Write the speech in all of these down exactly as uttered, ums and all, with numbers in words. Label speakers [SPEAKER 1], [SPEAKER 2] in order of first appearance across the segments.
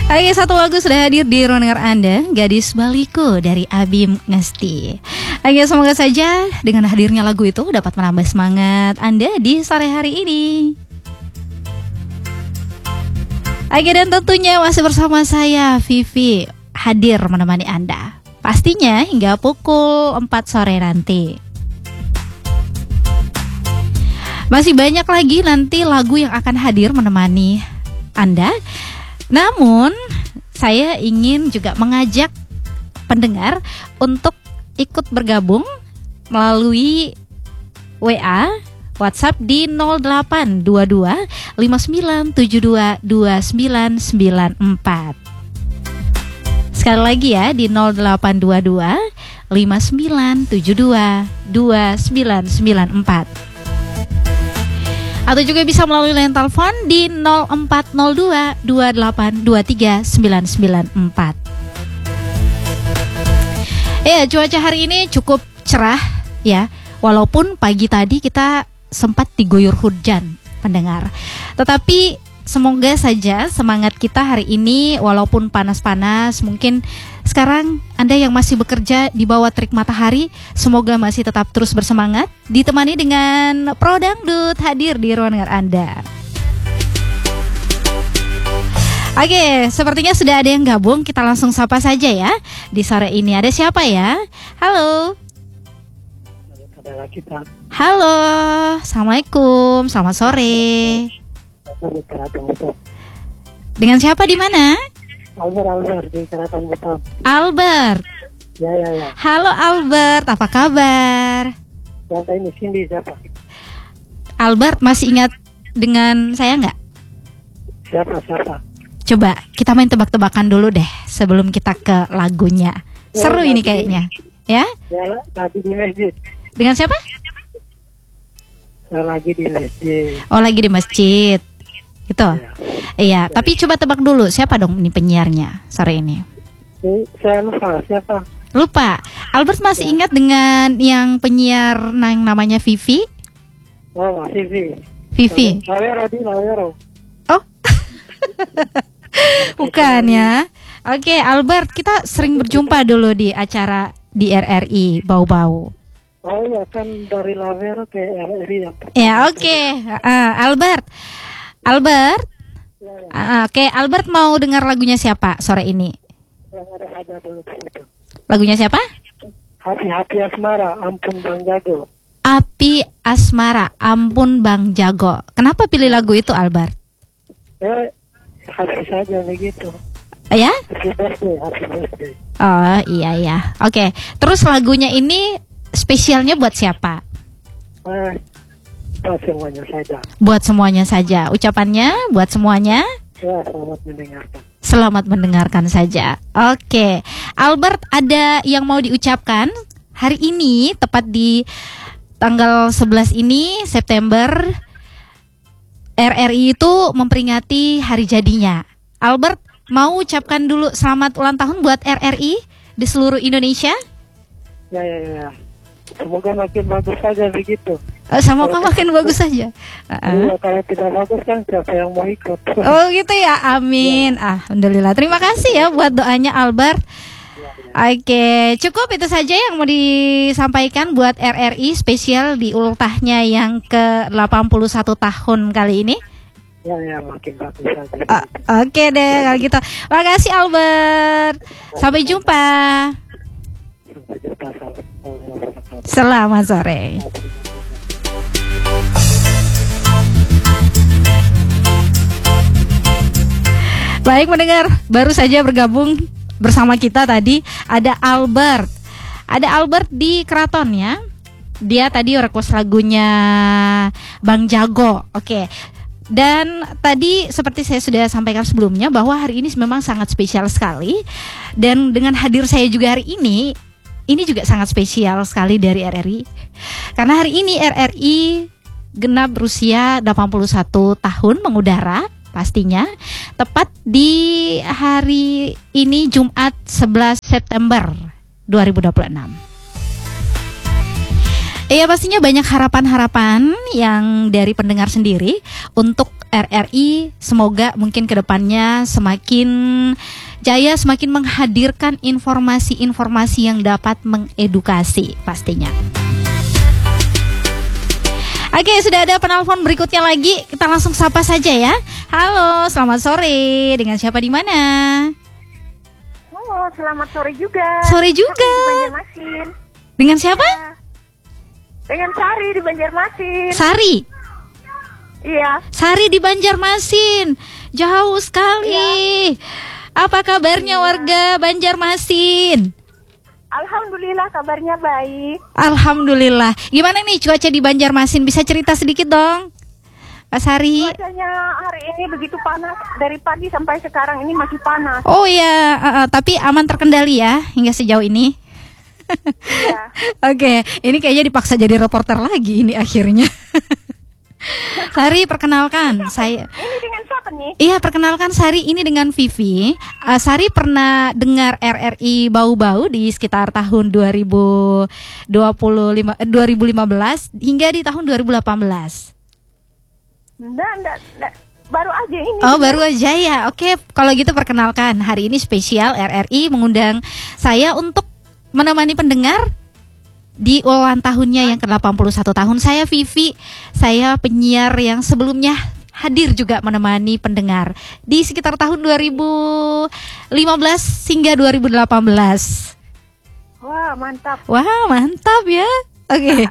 [SPEAKER 1] Oke, satu lagu sudah hadir di ruang dengar Anda, Gadis Baliku dari Abim Ngesti. Oke, semoga saja dengan hadirnya lagu itu dapat menambah semangat Anda di sore hari ini. Oke, dan tentunya masih bersama saya Vivi, hadir menemani Anda pastinya hingga pukul empat sore nanti. Masih banyak lagi nanti lagu yang akan hadir menemani Anda. Namun saya ingin juga mengajak pendengar untuk ikut bergabung melalui W A WhatsApp di nol delapan dua dua lima sembilan tujuh dua dua sembilan sembilan empat. Sekali lagi ya, di nol delapan dua dua lima sembilan tujuh dua dua sembilan sembilan empat. Atau juga bisa melalui line telepon di nol empat nol dua dua delapan dua tiga sembilan sembilan empat. Ya, cuaca hari ini cukup cerah ya. Walaupun pagi tadi kita sempat diguyur hujan, pendengar. Tetapi semoga saja semangat kita hari ini walaupun panas-panas, mungkin sekarang Anda yang masih bekerja di bawah terik matahari, semoga masih tetap terus bersemangat, ditemani dengan Pro Dangdut hadir di ruang dengar Anda. Oke, sepertinya sudah ada yang gabung, kita langsung sapa saja ya. Di sore ini ada siapa ya? Halo. Halo, Assalamualaikum, selamat sore. Dengan siapa di mana?
[SPEAKER 2] Albert, Albert di Keraton Batam.
[SPEAKER 1] Albert.
[SPEAKER 2] Ya, ya, ya.
[SPEAKER 1] Halo Albert, apa kabar?
[SPEAKER 2] Yang ini Cindy siapa?
[SPEAKER 1] Albert masih ingat dengan saya nggak?
[SPEAKER 2] Siapa, siapa?
[SPEAKER 1] Coba kita main tebak-tebakan dulu deh sebelum kita ke lagunya. Seru ya, ini kayaknya, ya?
[SPEAKER 2] Ya, lagi di masjid.
[SPEAKER 1] Dengan siapa?
[SPEAKER 2] Saya lagi di masjid.
[SPEAKER 1] Oh, lagi di masjid. Gitu.
[SPEAKER 2] Ya.
[SPEAKER 1] Iya, ya. Tapi coba tebak dulu siapa dong ini penyiarnya sore ini?
[SPEAKER 2] Saya lupa siapa.
[SPEAKER 1] Lupa. Albert masih ya. Ingat dengan yang penyiar yang namanya Vivi?
[SPEAKER 2] Oh, Vivi.
[SPEAKER 1] Vivi.
[SPEAKER 2] Lawero di Lawero.
[SPEAKER 1] Oh. Bukan ya. Oke, Albert, kita sering berjumpa dulu di acara di R R I Bau-Bau.
[SPEAKER 2] Oh iya, kan dari Lawero ke R R I yang
[SPEAKER 1] ya, oke. Okay. Uh, Albert. Albert.
[SPEAKER 2] Ya, ya.
[SPEAKER 1] Uh, Oke, okay. Albert mau dengar lagunya siapa sore ini?
[SPEAKER 2] Yang ada ada dulu itu.
[SPEAKER 1] Lagunya siapa?
[SPEAKER 2] Hati-hati Asmara, Ampun Bang Jago.
[SPEAKER 1] Api Asmara, Ampun Bang Jago. Kenapa pilih lagu itu, Albert?
[SPEAKER 2] Eh, hati saja begitu.
[SPEAKER 1] Ya?
[SPEAKER 2] Happy birthday, happy birthday.
[SPEAKER 1] Oh, iya ya. Oke. Okay. Terus lagunya ini spesialnya buat siapa?
[SPEAKER 2] Eh, buat semuanya saja.
[SPEAKER 1] Buat semuanya saja. Ucapannya buat semuanya?
[SPEAKER 2] Ya, selamat mendengarkan.
[SPEAKER 1] Selamat mendengarkan saja. Oke. Albert, ada yang mau diucapkan hari ini tepat di tanggal sebelas ini September, R R I itu memperingati hari jadinya. Albert mau ucapkan dulu selamat ulang tahun buat R R I di seluruh Indonesia?
[SPEAKER 2] Ya, ya, ya. Semoga makin bagus saja begitu.
[SPEAKER 1] Oh, semoga makin bagus saja.
[SPEAKER 2] Uh-uh. Ya, kalau tidak bagus kan siapa yang mau ikut?
[SPEAKER 1] Oh gitu ya, amin. Ya. Alhamdulillah. Terima kasih ya buat doanya Albert. Ya, ya. Oke, cukup itu saja yang mau disampaikan buat R R I spesial di ultahnya yang ke delapan puluh satu tahun kali ini.
[SPEAKER 2] Ya, ya, makin bagus saja.
[SPEAKER 1] Uh, Oke deh kalau gitu. Makasih Albert. Sampai jumpa.
[SPEAKER 2] Sampai jumpa.
[SPEAKER 1] Selamat sore. Baik mendengar, baru saja bergabung bersama kita tadi ada Albert. Ada Albert di Keraton ya. Dia tadi request lagunya Bang Jago. Oke. Dan tadi seperti saya sudah sampaikan sebelumnya bahwa hari ini memang sangat spesial sekali. Dan dengan hadir saya juga hari ini, ini juga sangat spesial sekali dari R R I. Karena hari ini R R I genap berusia delapan puluh satu tahun mengudara pastinya. Tepat di hari ini Jumat sebelas September dua ribu dua puluh enam. Iya pastinya banyak harapan-harapan yang dari pendengar sendiri untuk R R I semoga mungkin kedepannya semakin jaya, semakin menghadirkan informasi-informasi yang dapat mengedukasi pastinya. Oke, sudah ada penelpon berikutnya lagi. Kita langsung sapa saja ya. Halo, selamat sore. Dengan siapa di mana?
[SPEAKER 3] Halo, selamat sore juga.
[SPEAKER 1] Sore juga.
[SPEAKER 3] Di Banjarmasin.
[SPEAKER 1] Dengan siapa?
[SPEAKER 3] Ya. Dengan Sari di Banjarmasin.
[SPEAKER 1] Sari.
[SPEAKER 3] Iya.
[SPEAKER 1] Sari di Banjarmasin. Jauh sekali. Apa kabarnya
[SPEAKER 3] Iya.
[SPEAKER 1] warga Banjarmasin?
[SPEAKER 3] Alhamdulillah kabarnya baik.
[SPEAKER 1] Alhamdulillah. Gimana nih cuaca di Banjarmasin? Bisa cerita sedikit dong, Pak Sari?
[SPEAKER 3] Cuacanya hari ini begitu panas. Dari pagi sampai sekarang ini masih panas.
[SPEAKER 1] Oh ya, uh, uh, tapi aman terkendali ya hingga sejauh ini.
[SPEAKER 3] Iya.
[SPEAKER 1] Oke, ini kayaknya dipaksa jadi reporter lagi ini akhirnya. Sari, perkenalkan saya.
[SPEAKER 3] Ini dengan siapa nih?
[SPEAKER 1] Iya, perkenalkan Sari, ini dengan Vivi. Uh, Sari pernah dengar R R I Bau-Bau di sekitar tahun dua ribu dua puluh lima, eh, dua ribu lima belas hingga di tahun dua ribu delapan belas.
[SPEAKER 3] Enggak, enggak, enggak. Baru aja ini.
[SPEAKER 1] Oh, baru aja ya. Oke, kalau gitu perkenalkan. Hari ini spesial R R I mengundang saya untuk menemani pendengar di ulang tahunnya yang ke delapan puluh satu tahun. Saya Vivi, saya penyiar yang sebelumnya hadir juga menemani pendengar di sekitar tahun dua ribu lima belas hingga dua ribu delapan belas.
[SPEAKER 3] Wah, mantap.
[SPEAKER 1] Wah, mantap ya. Oke.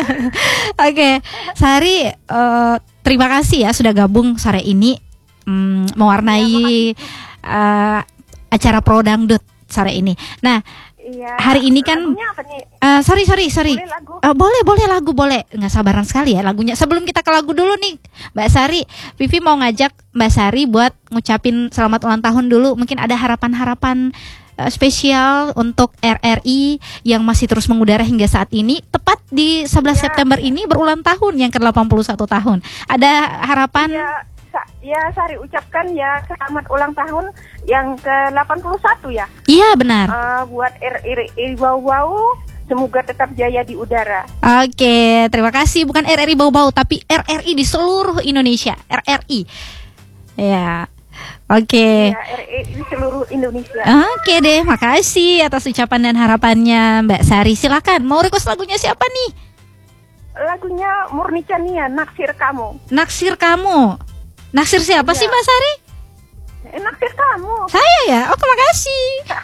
[SPEAKER 1] Oke, Sari, uh, terima kasih ya sudah gabung sore ini, um, mewarnai uh, acara Pro Dangdut sore ini. Nah,
[SPEAKER 3] Iya.
[SPEAKER 1] hari ini kan
[SPEAKER 3] Lagunya apa nih?
[SPEAKER 1] uh, sorry sorry sorry
[SPEAKER 3] Boleh lagu?
[SPEAKER 1] Uh, boleh boleh lagu boleh, nggak sabaran sekali ya lagunya. Sebelum kita ke lagu dulu nih Mbak Sari, Vivi mau ngajak Mbak Sari buat ngucapin selamat ulang tahun dulu. Mungkin ada harapan-harapan uh, spesial untuk R R I yang masih terus mengudara hingga saat ini. Tepat di sebelas
[SPEAKER 3] Ya.
[SPEAKER 1] September ini berulang tahun yang ke delapan puluh satu tahun. Ada harapan?
[SPEAKER 3] Ya, sa- ya Sari ucapkan ya selamat ulang tahun yang ke delapan puluh satu ya.
[SPEAKER 1] Iya benar.
[SPEAKER 3] Uh, buat R R I Bau-Bau, semoga tetap jaya di udara.
[SPEAKER 1] Oke, terima kasih. Bukan R R I Bau-Bau, tapi R R I di seluruh Indonesia. R R I. Ya. Oke.
[SPEAKER 3] Ya, R R I di seluruh Indonesia.
[SPEAKER 1] Oke deh, makasih atas ucapan dan harapannya Mbak Sari. Silakan, mau request lagunya siapa nih?
[SPEAKER 3] Lagunya Murni Chania, Naksir Kamu.
[SPEAKER 1] Naksir kamu. Naksir siapa
[SPEAKER 3] Iya.
[SPEAKER 1] sih Mbak Sari?
[SPEAKER 3] Eh, naksir kamu.
[SPEAKER 1] Saya ya. Oh, terima kasih.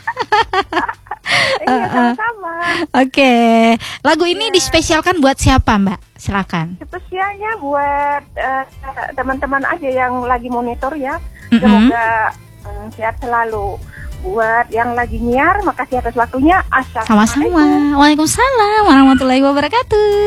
[SPEAKER 3] Iya,
[SPEAKER 1] Uh, uh.
[SPEAKER 3] sama-sama.
[SPEAKER 1] Oke, lagu ini
[SPEAKER 3] Iya.
[SPEAKER 1] dispesialkan buat siapa Mbak? Silakan.
[SPEAKER 3] Spesialnya buat eh, teman-teman aja yang lagi monitor ya.
[SPEAKER 1] Mm-mm.
[SPEAKER 3] Semoga eh, sehat selalu. Buat yang lagi nyiar, makasih atas waktunya. Assalamualaikum.
[SPEAKER 1] Sama-sama. Waalaikumsalam warahmatullahi wabarakatuh.